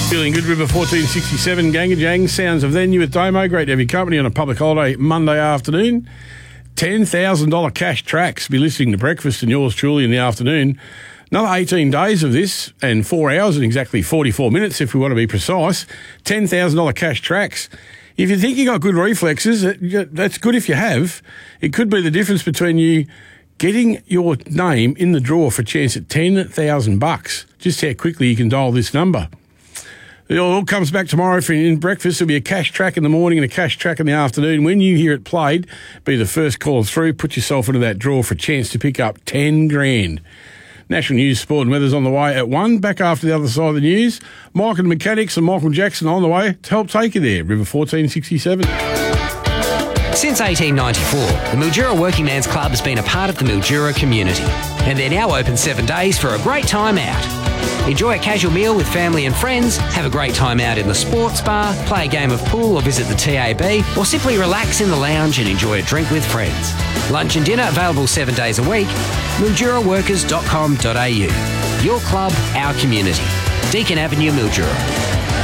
Feeling good, River 1467, Gang sounds of then you with Damo. Great to have your company on a public holiday Monday afternoon. $10,000 cash tracks. Be listening to breakfast and yours truly in the afternoon. Another 18 days of this and 4 hours and exactly 44 minutes if we want to be precise. $10,000 cash tracks. If you think you got good reflexes, that's good if you have. It could be the difference between you getting your name in the draw for a chance at $10,000. Just how quickly you can dial this number. It all comes back tomorrow for in breakfast. There'll be a cash track in the morning and a cash track in the afternoon. When you hear it played, be the first call through. Put yourself into that draw for a chance to pick up 10 grand. National news, sport and weather's on the way at 1. Back after the other side of the news. Mike and the Mechanics and Michael Jackson on the way to help take you there. River 1467. Since 1894, the Mildura Working Man's Club has been a part of the Mildura community, and they're now open 7 days for a great time out. Enjoy a casual meal with family and friends, have a great time out in the sports bar, play a game of pool or visit the TAB, or simply relax in the lounge and enjoy a drink with friends. Lunch and dinner available 7 days a week. MilduraWorkers.com.au. Your club, our community. Deakin Avenue, Mildura.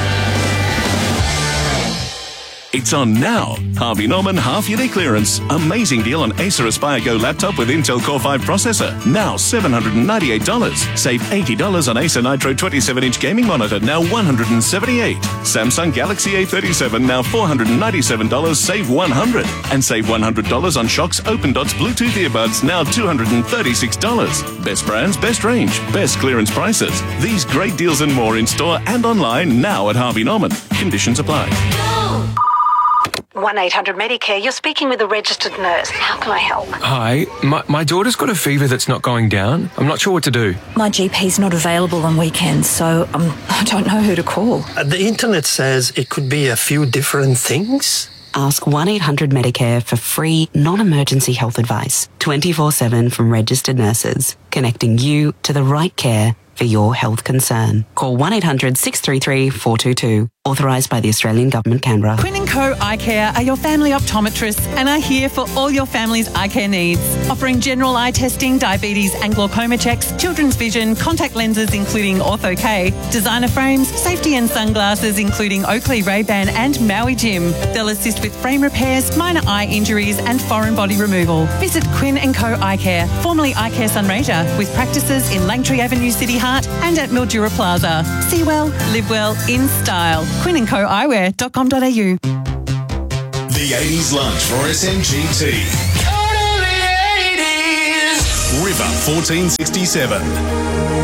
It's on now. Harvey Norman half-yearly clearance. Amazing deal on Acer Aspire Go laptop with Intel Core 5 processor. Now $798. Save $80 on Acer Nitro 27-inch gaming monitor. Now $178. Samsung Galaxy A37. Now $497. Save $100. And save $100 on Shox Open Dots Bluetooth earbuds. Now $236. Best brands, best range, best clearance prices. These great deals and more in store and online now at Harvey Norman. Conditions apply. 1-800-Medicare, you're speaking with a registered nurse. How can I help? Hi, my daughter's got a fever that's not going down. I'm not sure what to do. My GP's not available on weekends, so I don't know who to call. The internet says it could be a few different things. Ask 1-800-Medicare for free, non-emergency health advice, 24/7 from registered nurses, connecting you to the right care for your health concern. Call 1-800-633-422. Authorised by the Australian Government, Canberra. Quinn & Co Eye Care are your family optometrists and are here for all your family's eye care needs. Offering general eye testing, diabetes and glaucoma checks, children's vision, contact lenses including Ortho-K, designer frames, safety and sunglasses including Oakley, Ray-Ban and Maui Jim. They'll assist with frame repairs, minor eye injuries and foreign body removal. Visit Quinn & Co Eye Care, formerly Eye Care Sunraysia, with practices in Langtree Avenue, City Heart and at Mildura Plaza. See well, live well, in style. QuinnandCoEyewear.com.au. The 80s lunch for SMGT. River 1467.